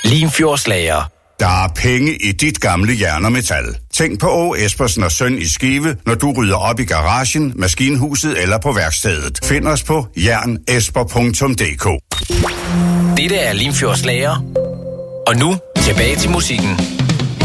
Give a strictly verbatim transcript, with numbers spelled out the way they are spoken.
Limfjordslager. Der er penge i dit gamle jern og metal. Tænk på Åge Espersen og Søn i Skive, når du rydder op i garagen, maskinhuset eller på værkstedet. Find os på jernesper punktum d k. Dette er Limfjordslager. Og nu tilbage til musikken.